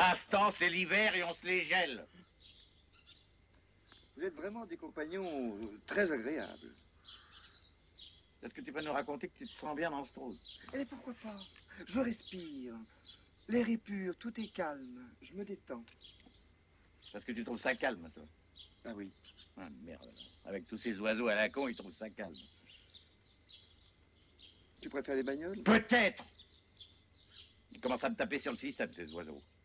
l'instant, c'est l'hiver et on se les gèle. Vous êtes vraiment des compagnons très agréables. Est-ce que tu peux nous raconter que tu te sens bien dans ce trou? Et pourquoi pas? Je respire. L'air est pur, tout est calme. Je me détends. Parce que tu trouves ça calme, toi? Ah oui. Ah, merde. Avec tous ces oiseaux à la con, ils trouvent ça calme. Tu préfères les bagnoles? Peut-être! Ils commencent à me taper sur le système, ces oiseaux.